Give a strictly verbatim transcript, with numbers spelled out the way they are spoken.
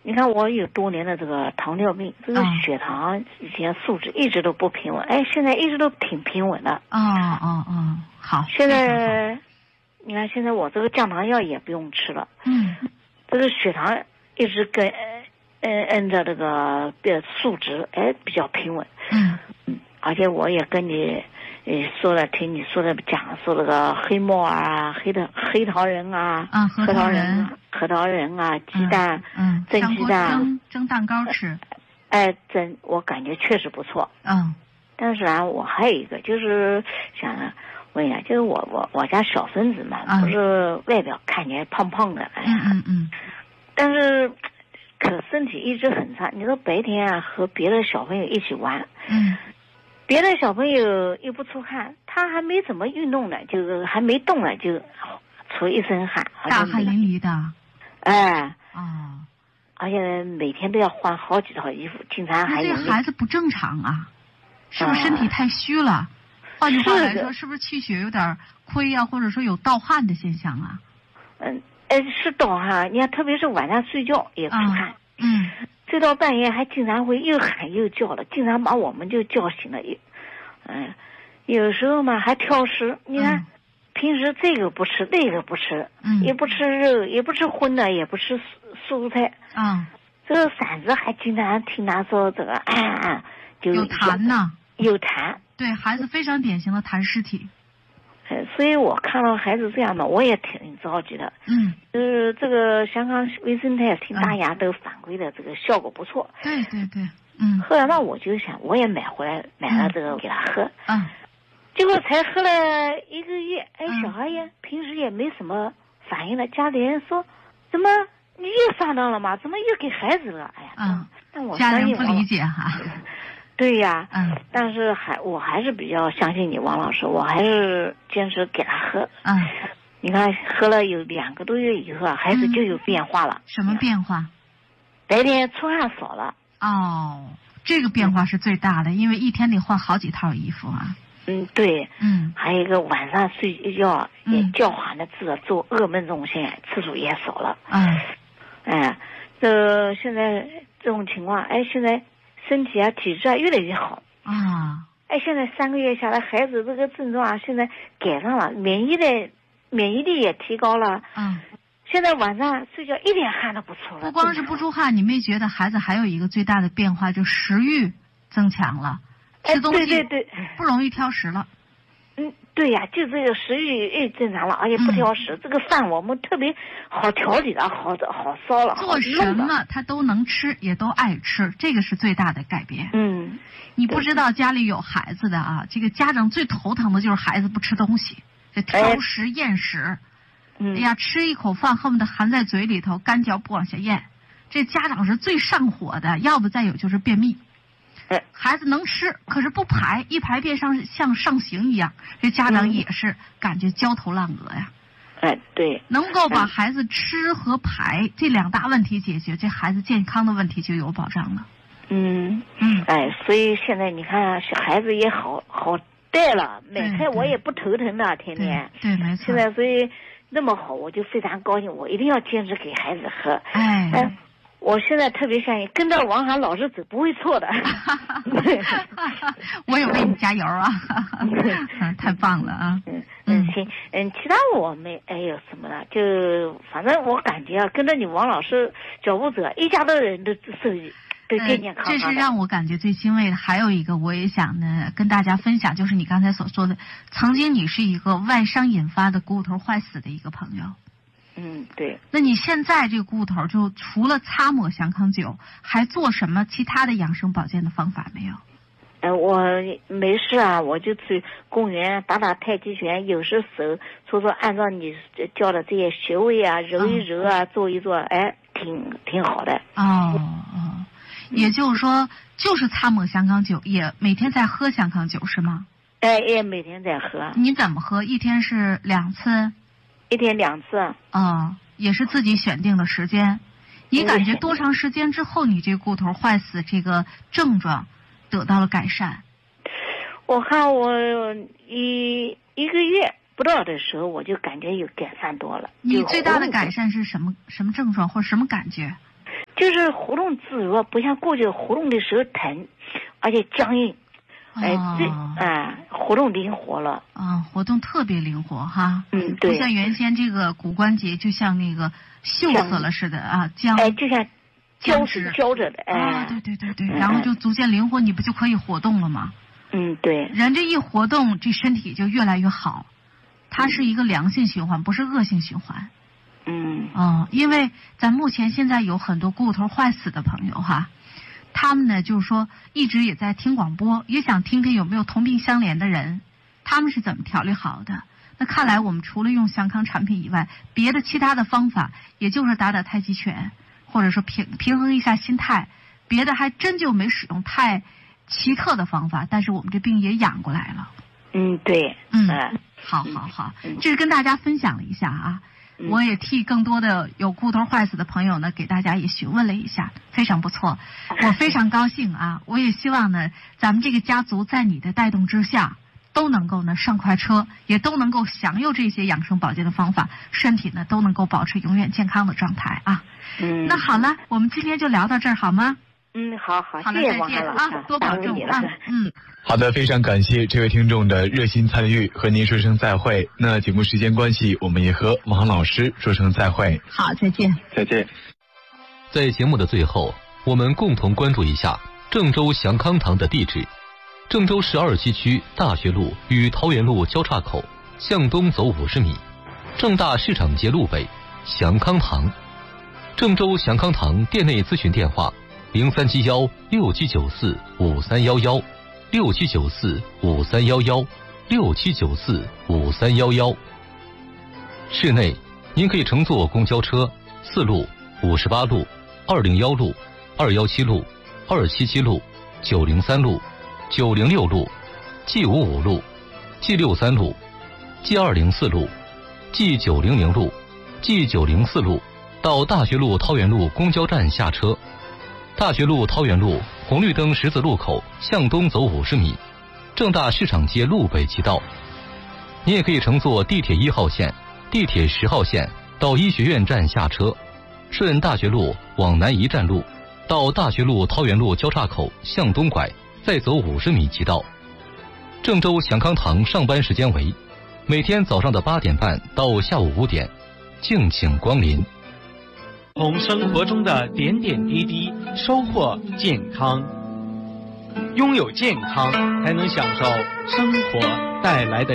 你看我有多年的这个糖尿病，这个血糖以前数值一直都不平稳，哎，现在一直都挺平稳的。 哦哦哦，好。 现在你看，现在我这个降糖药也不用吃了。 嗯。 这个血糖一直跟呃按照这个的数值，哎，比较平稳。 嗯。 嗯，而且我也跟你呃说了，听你说的讲说那个黑木耳啊，黑的黑桃仁啊， 啊，核桃仁。 核桃仁啊，鸡蛋， 嗯， 蒸鸡蛋， 蒸蒸蛋糕吃。 哎，蒸我感觉确实不错。 嗯， 但是啊，我还有一个就是想问一下，就是我我我家小孙子嘛， 嗯、 不是外表看起来胖胖的，哎呀， 嗯嗯嗯， 但是可身体一直很差。你说白天啊和别的小朋友一起玩， 嗯， 别的小朋友又不出汗，他还没怎么运动呢，就还没动呢，就出一身汗， 大汗淋漓的。 哎， 哦， 而且每天都要换好几套衣服，经常还有。 那这孩子不正常啊，是不是身体太虚了？啊、换句话来说，是不是气血有点亏啊，或者说有盗汗的现象啊？ 嗯，呃，是盗汗。你看，特别是晚上睡觉也出汗， 嗯， 睡到半夜还经常会又喊又叫的，经常把我们就叫醒了。嗯，有时候嘛还挑食，你看。嗯，平时这个不吃，那个不吃， 嗯， 也不吃肉，也不吃荤的，也不吃蔬菜， 啊、嗯， 这个嗓子还经常听他说这个啊啊，就有痰呢， 有痰， 对孩子非常典型的痰湿体。 呃，所以我看到孩子这样的，我也挺着急的。 嗯， 就是这个香港卫生态听大家都反馈的这个效果不错。 对对对，嗯。 后来嘛，我就想，我也买回来，买了这个给他喝。 嗯。 结果才喝了一个月，哎，小孩也、嗯、平时也没什么反应了。家里人说，怎么你又上当了吗？怎么又给孩子了？哎呀， 嗯， 但我家人不理解哈。 对呀， 嗯， 但是还我还是比较相信你，王老师，我还是坚持给他喝。 嗯， 你看喝了有两个多月以后，孩子就有变化了。 嗯、什么变化？ 白天出汗少了。 哦，这个变化是最大的，因为一天得换好几套衣服啊。 嗯，对， 嗯， 还有一个晚上睡觉也叫唤的字，做噩梦中现次数也少了。 嗯， 哎，这现在这种情况，哎，现在身体啊体质啊越来越好啊。 哎，现在三个月下来，孩子这个症状啊现在改善了，免疫力免疫力也提高了。 嗯， 现在晚上睡觉一点汗都不出了。 不光是不出汗，你没觉得孩子还有一个最大的变化，就食欲增强了。吃东西哎、对对对， 不容易挑食了。 嗯，对呀、啊，就这个食欲也正常了，而且不挑食。嗯、这个饭我们特别好调理的，好好烧了， 做什么他都能吃，也都爱吃，这个是最大的改变。 嗯， 你不知道家里有孩子的啊，这个家长最头疼的就是孩子不吃东西，这挑食厌食。 嗯， 哎呀，吃一口饭恨不得含在嘴里头，干嚼不往下咽，这家长是最上火的。要不再有就是便秘。孩子能吃，可是不排，一排便上像上刑一样，这家长也是感觉焦头烂额呀。 哎，对， 能够把孩子吃和排这两大问题解决，这孩子健康的问题就有保障了。 嗯嗯， 哎，所以现在你看，小孩子也好好带了，买菜我也不头疼的，天天。 对，没错。 现在所以那么好，我就非常高兴，我一定要坚持给孩子喝。 哎。 哎我现在特别相信，跟着王涵老师走不会错的。 我也为你加油啊！太棒了啊！ 嗯嗯，行，嗯，其他我没哎有什么了，就反正我感觉啊，跟着你王老师脚步走，一家的人都受益，都健健康康的、 呃。这是让我感觉最欣慰的。还有一个，我也想呢跟大家分享，就是你刚才所说的，曾经你是一个外伤引发的股骨头坏死的一个朋友。 嗯，对。 那你现在这个骨头就除了擦抹香康酒，还做什么其他的养生保健的方法没有？ 呃，我没事啊，我就去公园打打太极拳，有时手搓搓，按照你教的这些穴位啊，揉一揉啊，哦、做一做，哎，挺挺好的。 哦哦，也就是说，就是擦抹香康酒，也每天在喝香康酒是吗？ 哎，也每天在喝。 你怎么喝？一天是两次？ 一天两次。 啊、哦，也是自己选定的时间。你感觉多长时间之后，你这骨头坏死这个症状得到了改善？ 我看我一一个月不到的时候，我就感觉有改善多了。 你最大的改善是什么什么症状或者什么感觉？ 就是活动自如，不像过去活动的时候疼，而且僵硬。哎，这哎，活动灵活了啊，活动特别灵活哈。 嗯，对， 不像原先这个骨关节就像那个锈死了似的啊，僵。 哎，就像胶是胶着的，哎， 啊，对对对对，然后就逐渐灵活，你不就可以活动了吗？ 嗯，对。 人这一活动，这身体就越来越好，它是一个良性循环，不是恶性循环。 嗯。 哦，因为咱目前现在有很多骨头坏死的朋友哈。他们呢，就是说一直也在听广播，也想听听有没有同病相怜的人，他们是怎么调理好的。那看来我们除了用祥康产品以外，别的其他的方法，也就是打打太极拳，或者说平平衡一下心态，别的还真就没使用太奇特的方法，但是我们这病也养过来了。 嗯，对， 嗯，好好好，这是跟大家分享了一下啊。我也替更多的有骨头坏死的朋友呢，给大家也询问了一下，非常不错，我非常高兴啊！我也希望呢，咱们这个家族在你的带动之下，都能够呢上快车，也都能够享有这些养生保健的方法，身体呢都能够保持永远健康的状态啊！ 嗯， 那好了，我们今天就聊到这儿好吗？ 嗯，好好， 好了， 谢谢再见啊，多保重啊，嗯。 好的，非常感谢这位听众的热心参与，和您说声再会。那节目时间关系，我们也和王老师说声再会。 好，再见。 再见。 在节目的最后，我们共同关注一下郑州祥康堂的地址：郑州市二七区大学路与桃园路交叉口，向东走五十米，正大市场街路北，祥康堂。郑州祥康堂店内咨询电话：零三七幺六七九四五三幺幺。六七九四五三幺幺，六七九四五三幺幺。室内，您可以乘坐公交车四路、五十八路、二零幺路、二幺七路、二七七路、九零三路、九零六路、G 五五路、G 六三路、G 二零四路、G 九零零路、G 九零四路到大学路桃园路公交站下车。大学路桃园路红绿灯十字路口向东走五十米，正大市场街路北即到。你也可以乘坐地铁一号线、地铁十号线到医学院站下车，顺大学路往南一站路到大学路桃园路交叉口向东拐，再走五十米即到。郑州祥康堂上班时间为每天早上的八点半到下午五点，敬请光临。 从生活中的点点滴滴收获健康，拥有健康才能享受生活带来的